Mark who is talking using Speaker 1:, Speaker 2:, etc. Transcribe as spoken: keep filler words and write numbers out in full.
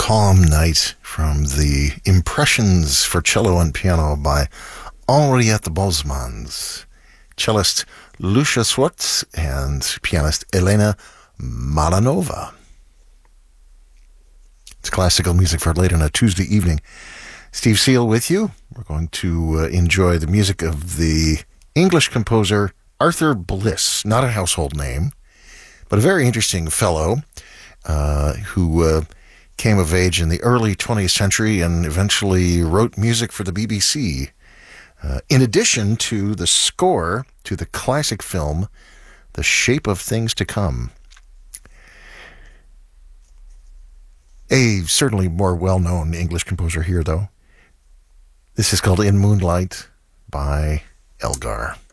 Speaker 1: Calm Night from the Impressions for Cello and Piano by Henriette Bosmans, cellist Lucia Swartz, and pianist Elena Malanova. It's classical music for late on a Tuesday evening. Steve Seal with you. We're going to uh, enjoy the music of the English composer Arthur Bliss, not a household name, but a very interesting fellow uh, who uh, came of age in the early twentieth century and eventually wrote music for the B B C, uh, in addition to the score to the classic film The Shape of Things to Come. A certainly more well-known English composer here, though. This is called In Moonlight by Elgar.